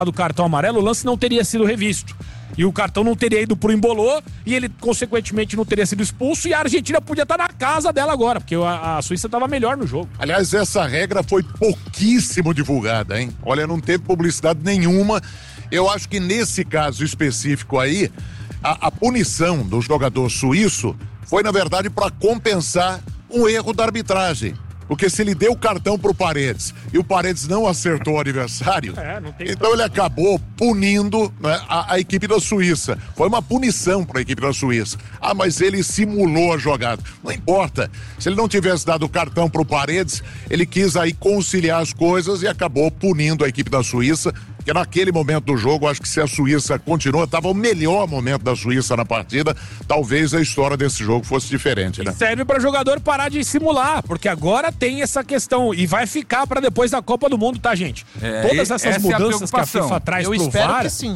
do cartão amarelo, o lance não teria sido revisto. E o cartão não teria ido pro embolô e ele, consequentemente, não teria sido expulso e a Argentina podia estar na casa dela agora, porque a Suíça estava melhor no jogo. Aliás, essa regra foi pouquíssimo divulgada, hein? Olha, não teve publicidade nenhuma. Eu acho que nesse caso específico aí, a punição do jogador suíço foi, na verdade, para compensar um erro da arbitragem. Porque se ele deu o cartão pro Paredes e o Paredes não acertou o adversário, então ele acabou punindo, né, a equipe da Suíça. Foi uma punição para a equipe da Suíça. Ah, mas ele simulou a jogada. Não importa. Se ele não tivesse dado o cartão pro Paredes, ele quis aí conciliar as coisas e acabou punindo a equipe da Suíça. Porque naquele momento do jogo, acho que se a Suíça continua, estava o melhor momento da Suíça na partida, talvez a história desse jogo fosse diferente, né? Serve para o jogador parar de simular, porque agora tem essa questão e vai ficar para depois da Copa do Mundo, tá, gente? Todas essas mudanças que a FIFA traz pro VAR. Eu espero que sim.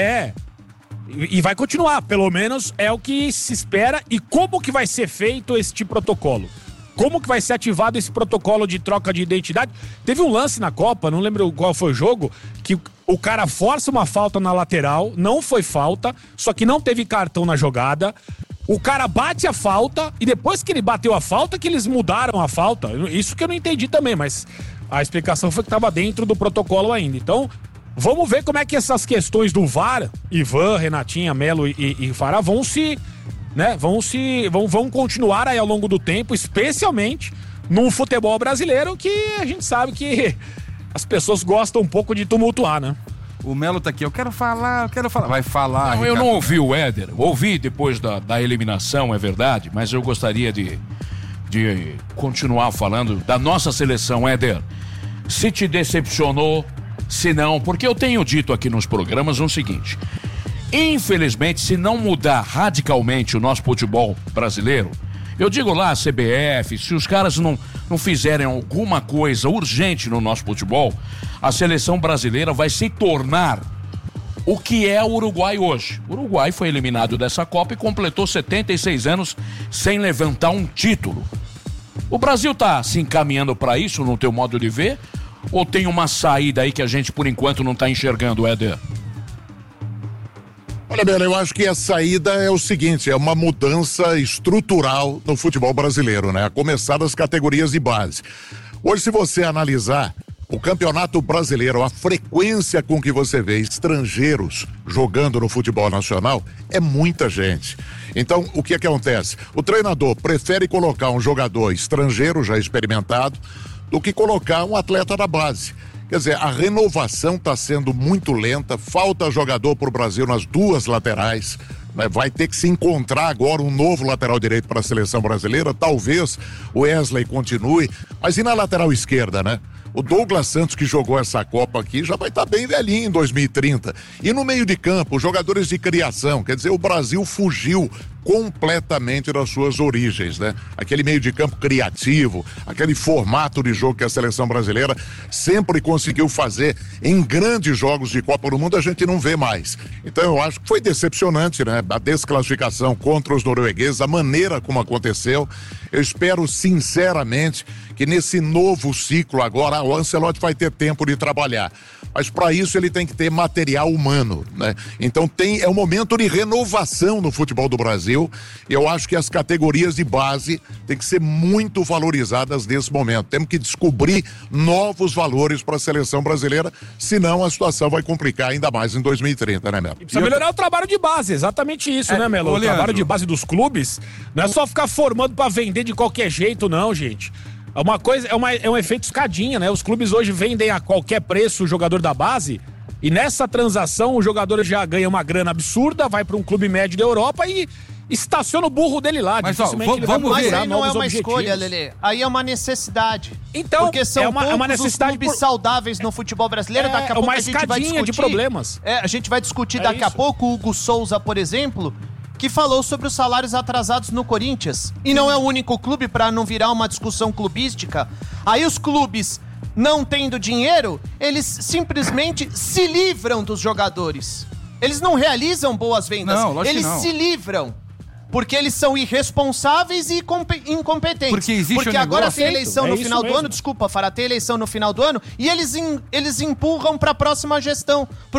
E vai continuar, pelo menos é o que se espera. E como que vai ser feito este protocolo? Como que vai ser ativado esse protocolo de troca de identidade? Teve um lance na Copa, não lembro qual foi o jogo, que o cara força uma falta na lateral, não foi falta, só que não teve cartão na jogada. O cara bate a falta e depois que ele bateu a falta, que eles mudaram a falta. Isso que eu não entendi também, mas a explicação foi que estava dentro do protocolo ainda. Então, vamos ver como é que essas questões do VAR, Ivan, Renatinha, Melo e Fará vão continuar aí ao longo do tempo, especialmente no futebol brasileiro, que a gente sabe que as pessoas gostam um pouco de tumultuar, né? O Melo tá aqui, eu quero falar. Vai falar. Não, eu não ouvi o Éder. Ouvi depois da eliminação, é verdade, mas eu gostaria de continuar falando da nossa seleção, Éder. Se te decepcionou, se não, porque eu tenho dito aqui nos programas o seguinte: infelizmente, se não mudar radicalmente o nosso futebol brasileiro, eu digo lá, a CBF, se os caras não fizerem alguma coisa urgente no nosso futebol, a seleção brasileira vai se tornar o que é o Uruguai hoje. O Uruguai foi eliminado dessa Copa e completou 76 anos sem levantar um título. O Brasil tá se encaminhando para isso, no teu modo de ver? Ou tem uma saída aí que a gente, por enquanto, não tá enxergando, Éder? Olha, Bela, eu acho que a saída é o seguinte, é uma mudança estrutural no futebol brasileiro, né? A começar das categorias de base. Hoje, se você analisar o Campeonato Brasileiro, a frequência com que você vê estrangeiros jogando no futebol nacional, é muita gente. Então, o que acontece? O treinador prefere colocar um jogador estrangeiro, já experimentado, do que colocar um atleta da base. Quer dizer, a renovação está sendo muito lenta, falta jogador para o Brasil nas duas laterais, né? Vai ter que se encontrar agora um novo lateral direito para a seleção brasileira, talvez o Wesley continue, mas e na lateral esquerda, né? O Douglas Santos, que jogou essa Copa aqui, já vai estar bem velhinho em 2030. E no meio de campo, os jogadores de criação, quer dizer, o Brasil fugiu completamente das suas origens, né? Aquele meio de campo criativo, aquele formato de jogo que a seleção brasileira sempre conseguiu fazer em grandes jogos de Copa do Mundo, a gente não vê mais. Então eu acho que foi decepcionante, né? A desclassificação contra os noruegueses, a maneira como aconteceu. Eu espero sinceramente que nesse novo ciclo agora, o Ancelotti vai ter tempo de trabalhar. Mas para isso ele tem que ter material humano, né? Então é um momento de renovação no futebol do Brasil. Eu acho que as categorias de base têm que ser muito valorizadas nesse momento. Temos que descobrir novos valores para a seleção brasileira, senão a situação vai complicar ainda mais em 2030, né, Melo? Precisa melhorar o trabalho de base, exatamente isso, né, Melo? O trabalho de base dos clubes não é só ficar formando para vender de qualquer jeito, não, gente. Uma coisa, é um efeito escadinha, né? Os clubes hoje vendem a qualquer preço o jogador da base e nessa transação o jogador já ganha uma grana absurda, vai para um clube médio da Europa e estaciona o burro dele lá. Mas aí não é uma escolha, Lelê. Aí é uma necessidade. Então, porque são uma necessidade os clubes saudáveis no futebol brasileiro. Daqui a pouco a gente vai discutir de problemas. A gente vai discutir daqui a pouco o Hugo Souza, por exemplo, que falou sobre os salários atrasados no Corinthians. E não é o único clube, para não virar uma discussão clubística. Aí os clubes, não tendo dinheiro, eles simplesmente se livram dos jogadores. Eles não realizam boas vendas, eles se livram. Porque eles são irresponsáveis e incompetentes. Porque agora tem eleição no final do ano, desculpa, Fará, tem eleição no final do ano e eles empurram para a próxima gestão.